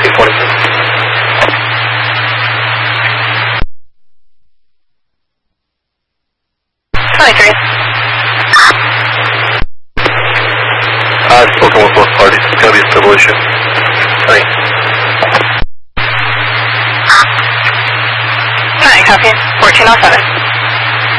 227. I've spoken with both parties. It's going to be a civil issue. Thanks. 9, copy. 1407.